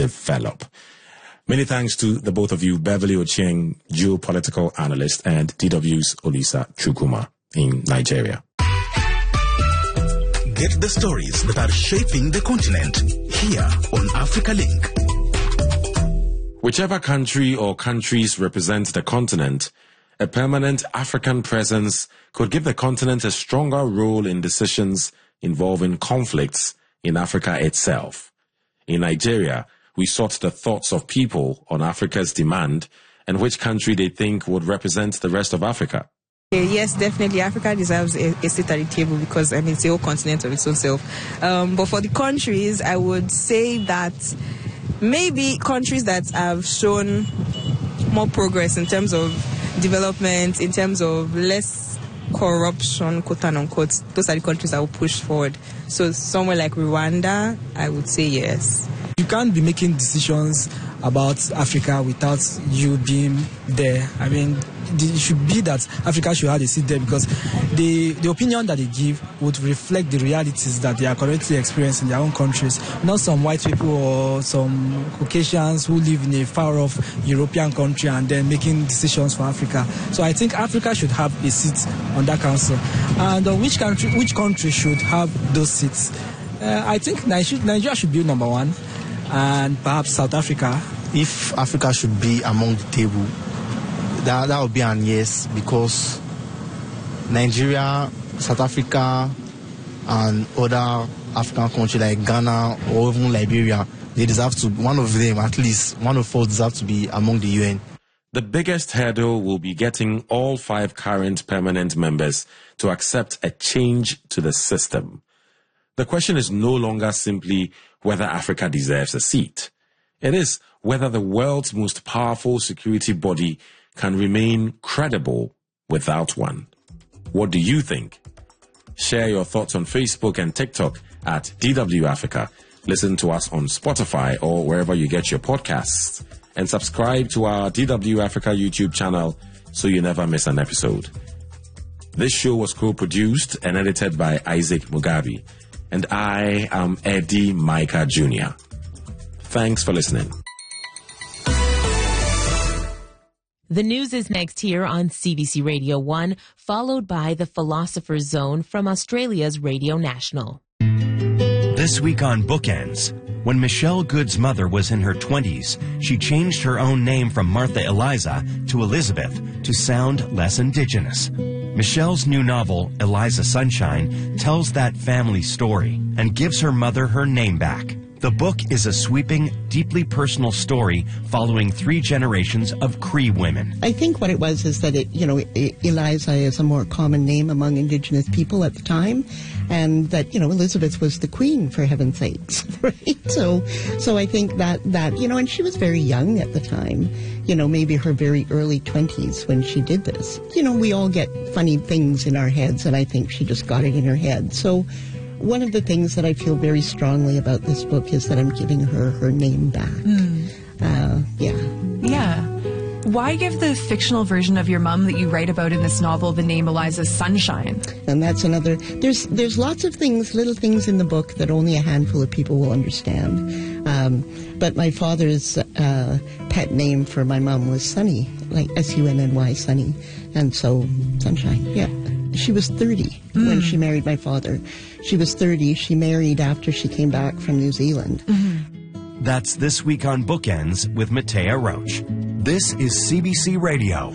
develop. Many thanks to the both of you, Beverly Ochieng, geopolitical analyst, and DW's Olisa Chukwuma in Nigeria. Get the stories that are shaping the continent here on Africa Link. Whichever country or countries represent the continent, a permanent African presence could give the continent a stronger role in decisions involving conflicts in Africa itself. In Nigeria, we sought the thoughts of people on Africa's demand and which country they think would represent the rest of Africa. Yes, definitely. Africa deserves a seat at the table because, it's a whole continent of its own self. But for the countries, I would say that maybe countries that have shown more progress in terms of development, in terms of less corruption, quote unquote, those are the countries that will push forward. So somewhere like Rwanda, I would say yes. You can't be making decisions about Africa without you being there. It should be that Africa should have a seat there because the opinion that they give would reflect the realities that they are currently experiencing in their own countries, not some white people or some Caucasians who live in a far-off European country and then making decisions for Africa. So I think Africa should have a seat on that council. And which country should have those seats? I think Nigeria should be number one, and perhaps South Africa. If Africa should be among the table, that would be an yes, because Nigeria, South Africa, and other African countries like Ghana or even Liberia, they deserve to, one of them, at least one of us, deserve to be among the UN. The biggest hurdle will be getting all 5 current permanent members to accept a change to the system. The question is no longer simply whether Africa deserves a seat. It is whether the world's most powerful security body can remain credible without one. What do you think? Share your thoughts on Facebook and TikTok at DW Africa. Listen to us on Spotify or wherever you get your podcasts. And subscribe to our DW Africa YouTube channel so you never miss an episode. This show was co-produced and edited by Isaac Mugabi. And I am Eddie Micah Jr. Thanks for listening. The news is next here on CBC Radio 1, followed by the Philosopher's Zone from Australia's Radio National. This week on Bookends, when Michelle Good's mother was in her 20s, she changed her own name from Martha Eliza to Elizabeth to sound less indigenous. Michelle's new novel, Eliza Sunshine, tells that family story and gives her mother her name back. The book is a sweeping, deeply personal story following 3 generations of Cree women. I think what it was is that Eliza is a more common name among Indigenous people at the time, and that, Elizabeth was the queen, for heaven's sakes, right? So I think that, and she was very young at the time, maybe her very early 20s when she did this. We all get funny things in our heads, and I think she just got it in her head. So one of the things that I feel very strongly about this book is that I'm giving her name back. Yeah. Why give the fictional version of your mom that you write about in this novel the name Eliza Sunshine? And that's another... There's lots of things, little things in the book that only a handful of people will understand. But my father's pet name for my mom was Sunny, like Sunny, Sunny. And so, Sunshine, yeah. She was 30 when she married my father. She was 30. She married after she came back from New Zealand. Mm-hmm. That's This Week on Bookends with Matea Roach. This is CBC Radio.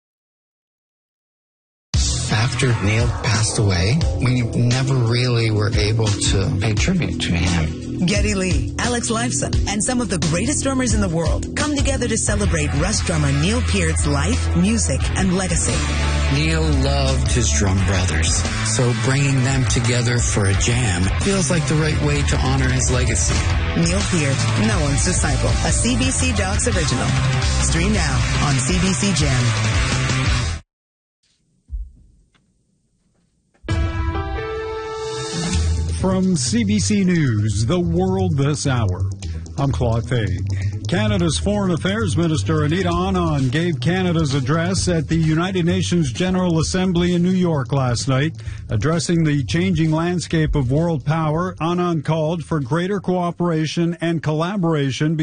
After Neil passed away, we never really were able to pay tribute to him. Geddy Lee, Alex Lifeson, and some of the greatest drummers in the world come together to celebrate Rush drummer Neil Peart's life, music, and legacy. Neil loved his drum brothers, so bringing them together for a jam feels like the right way to honor his legacy. Neil Peart, No One's Disciple, a CBC Docs original. Stream now on CBC Gem. From CBC News, The World This Hour, I'm Claude Faig. Canada's Foreign Affairs Minister Anita Anand gave Canada's address at the United Nations General Assembly in New York last night. Addressing the changing landscape of world power, Anand called for greater cooperation and collaboration